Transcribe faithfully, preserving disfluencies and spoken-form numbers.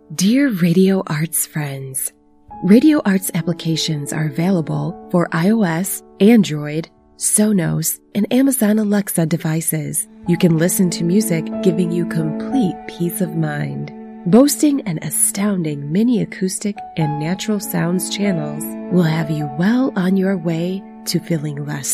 Dear Radio Arts friends, Radio Arts applications are available for iOS, Android, Sonos, and Amazon Alexa devices. You can listen to music, giving you complete peace of mind. Boasting an astounding mini acoustic and natural sounds channels will have you well on your way to feeling less